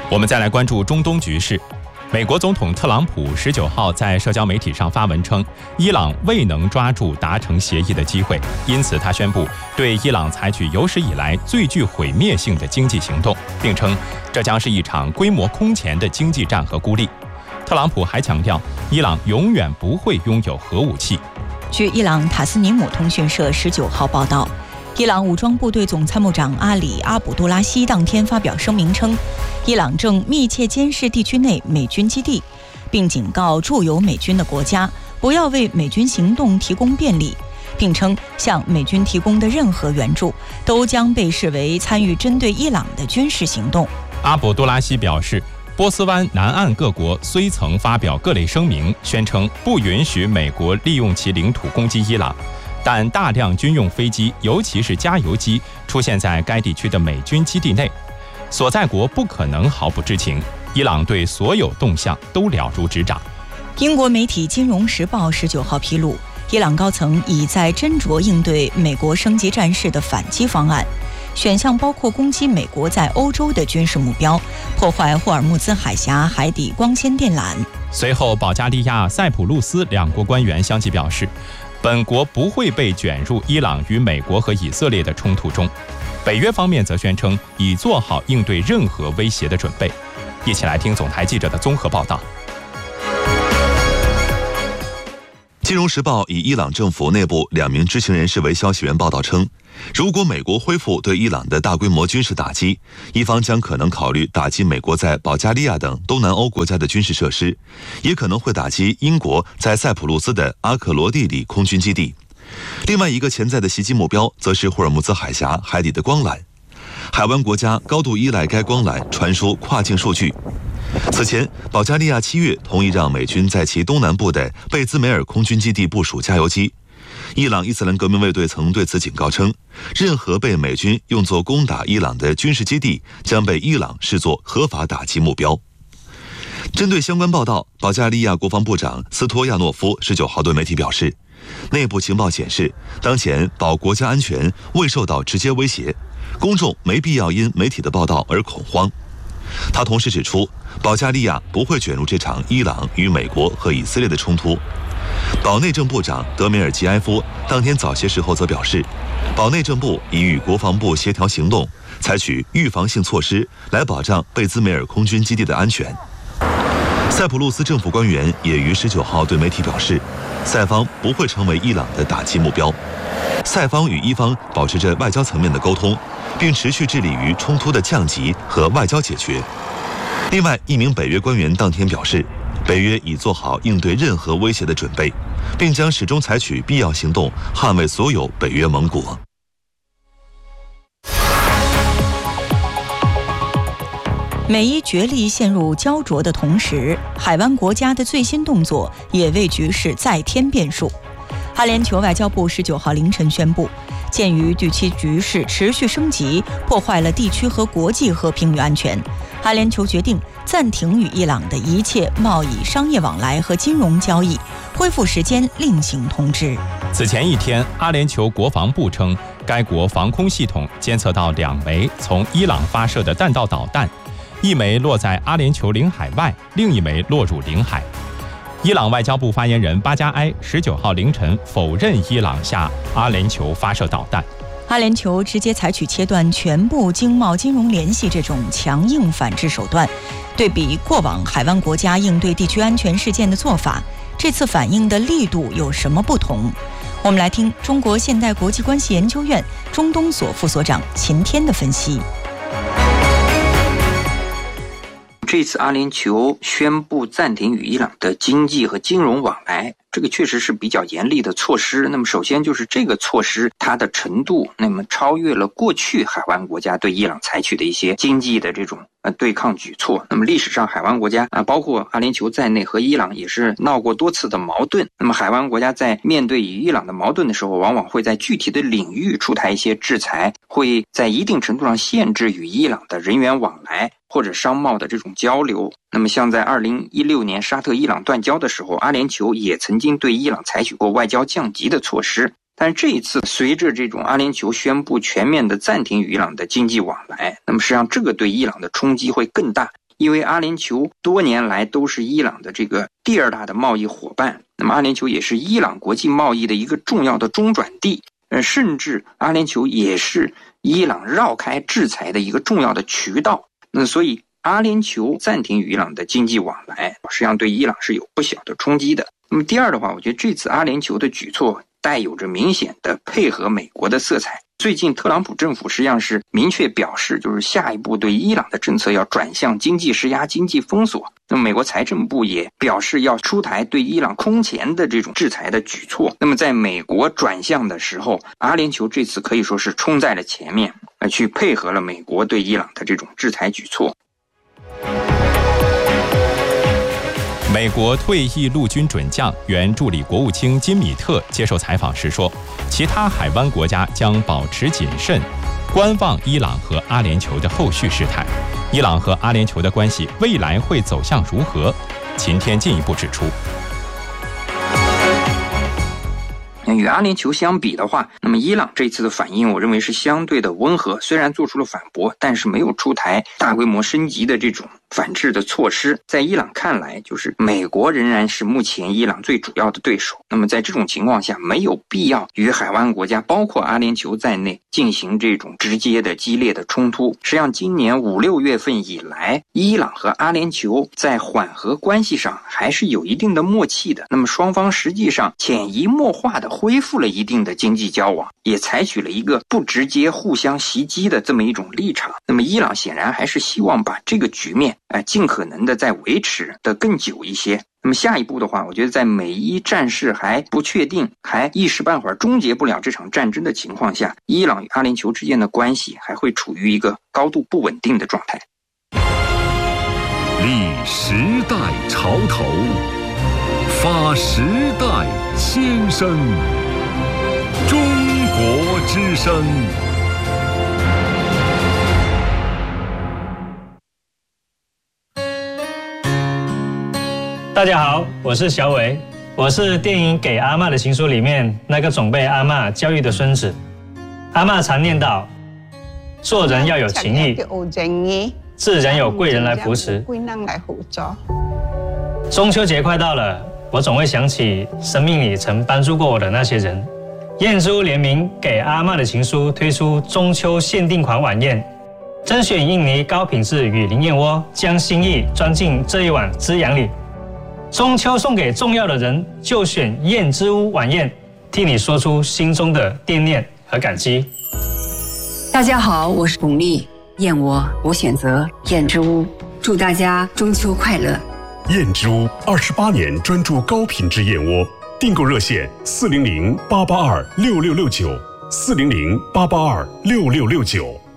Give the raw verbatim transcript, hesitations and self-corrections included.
我们再来关注中东局势。美国总统特朗普十九号在社交媒体上发文称，伊朗未能抓住达成协议的机会，因此他宣布对伊朗采取有史以来最具毁灭性的经济行动，并称这将是一场规模空前的经济战和孤立。特朗普还强调，伊朗永远不会拥有核武器。 据伊朗塔斯尼姆通讯社十九号报道，伊朗武装部队总参谋长阿里·阿卜杜拉希当天发表声明称，伊朗正密切监视地区内美军基地，并警告驻有美军的国家不要为美军行动提供便利，并称向美军提供的任何援助都将被视为参与针对伊朗的军事行动。 阿卜杜拉希表示，波斯湾南岸各国虽曾发表各类声明，宣称不允许美国利用其领土攻击伊朗，但大量军用飞机，尤其是加油机，出现在该地区的美军基地内，所在国不可能毫不知情。伊朗对所有动向都了如指掌。 英国媒体《金融时报》十九号披露，伊朗高层已在斟酌应对美国升级战事的反击方案，选项包括攻击美国在欧洲的军事目标，破坏霍尔木兹海峡海底光纤电缆。 随后，保加利亚、塞浦路斯两国官员相继表示，本国不会被卷入伊朗与美国和以色列的冲突中。北约方面则宣称已做好应对任何威胁的准备。一起来听总台记者的综合报道。 金融时报以伊朗政府内部两名知情人士为消息源报道称，如果美国恢复对伊朗的大规模军事打击，伊方将可能考虑打击美国在保加利亚等东南欧国家的军事设施，也可能会打击英国在塞浦路斯的阿克罗蒂里空军基地。另外一个潜在的袭击目标则是霍尔木兹海峡海底的光缆，海湾国家高度依赖该光缆传输跨境数据。此前，保加利亚七月同意让美军在其东南部的贝兹梅尔空军基地部署加油机。伊朗伊斯兰革命卫队曾对此警告称，任何被美军用作攻打伊朗的军事基地将被伊朗视作合法打击目标。针对相关报道，保加利亚国防部长斯托亚诺夫十九号对媒体表示，内部情报显示，当前保国家安全未受到直接威胁，公众没必要因媒体的报道而恐慌。他同时指出，保加利亚不会卷入这场伊朗与美国和以色列的冲突。保内政部长德梅尔吉埃夫当天早些时候则表示，保内政部已与国防部协调行动，采取预防性措施来保障贝兹梅尔空军基地的安全。塞浦路斯政府官员也于十九号对媒体表示，塞方不会成为伊朗的打击目标。塞方与伊方保持着外交层面的沟通，并持续致力于冲突的降级和外交解决。另外，一名北约官员当天表示，北约已做好应对任何威胁的准备，并将始终采取必要行动捍卫所有北约盟国。 美伊角力陷入焦灼的同时，海湾国家的最新动作也为局势再添变数。阿联酋外交部十九号凌晨宣布，鉴于地区局势持续升级，破坏了地区和国际和平与安全，阿联酋决定暂停与伊朗的一切贸易、商业往来和金融交易，恢复时间另行通知。 此前一天，阿联酋国防部称，该国防空系统监测到两枚从伊朗发射的弹道导弹，一枚落在阿联酋领海外，另一枚落入领海。伊朗外交部发言人巴加埃十九号凌晨否认伊朗向阿联酋发射导弹。 阿联酋直接采取切断全部经贸金融联系这种强硬反制手段，对比过往海湾国家应对地区安全事件的做法，这次反应的力度有什么不同？我们来听中国现代国际关系研究院中东所副所长秦天的分析。 这次阿联酋宣布暂停与伊朗的经济和金融往来，这个确实是比较严厉的措施。那么首先就是这个措施它的程度，那么超越了过去海湾国家对伊朗采取的一些经济的这种呃对抗举措。那么历史上海湾国家啊，包括阿联酋在内和伊朗也是闹过多次的矛盾。那么海湾国家在面对与伊朗的矛盾的时候，往往会在具体的领域出台一些制裁，会在一定程度上限制与伊朗的人员往来或者商贸的这种交流。那么像在二零一六年沙特伊朗断交的时候，阿联酋也曾经对伊朗采取过外交降级的措施。但这一次随着这种阿联酋宣布全面的暂停与伊朗的经济往来，那么实际上这个对伊朗的冲击会更大， 因为阿联酋多年来都是伊朗的这个第二大的贸易伙伴，那么阿联酋也是伊朗国际贸易的一个重要的中转地，呃，甚至阿联酋也是伊朗绕开制裁的一个重要的渠道。那所以阿联酋暂停与伊朗的经济往来，实际上对伊朗是有不小的冲击的。那么第二的话，我觉得这次阿联酋的举措带有着明显的配合美国的色彩。最近特朗普政府实际上是明确表示，就是下一步对伊朗的政策要转向经济施压、经济封锁。那么美国财政部也表示要出台对伊朗空前的这种制裁的举措。那么在美国转向的时候，阿联酋这次可以说是冲在了前面，呃，去配合了美国对伊朗的这种制裁举措。 美国退役陆军准将、原助理国务卿金米特接受采访时说，其他海湾国家将保持谨慎，观望伊朗和阿联酋的后续事态。伊朗和阿联酋的关系未来会走向如何？秦天进一步指出， 与阿联酋相比的话，那么伊朗这次的反应我认为是相对的温和，虽然做出了反驳，但是没有出台大规模升级的这种反制的措施。在伊朗看来，就是美国仍然是目前伊朗最主要的对手。那么在这种情况下，没有必要与海湾国家包括阿联酋在内进行这种直接的激烈的冲突。实际上今年五六月份以来，伊朗和阿联酋在缓和关系上还是有一定的默契的。那么双方实际上潜移默化的恢复了一定的经济交往，也采取了一个不直接互相袭击的这么一种立场。那么伊朗显然还是希望把这个局面呃，尽可能的再维持的更久一些。那么下一步的话，我觉得在美伊战事还不确定，还一时半会儿终结不了这场战争的情况下，伊朗与阿联酋之间的关系还会处于一个高度不稳定的状态。 立时代潮头，发时代先声，中国之声。 大家好，我是小伟，我是电影《给阿嬷的情书》里面那个总被阿嬷教育的孙子。阿嬷常念叨，做人要有情义，自然有贵人来扶持。中秋节快到了，我总会想起生命里曾帮助过我的那些人。燕之屋联名《给阿嬷的情书》推出中秋限定款晚宴，甄选印尼高品质雨林燕窝，将心意装进这一碗滋养里。中秋送给重要的人，就选燕之屋晚宴，替你说出心中的惦念和感激。 大家好，我是巩俐，燕窝我选择燕之屋，祝大家中秋快乐。 燕之屋二十八年专注高品质燕窝，订购热线四零零八八二六六六九，四零零八八二六六六九。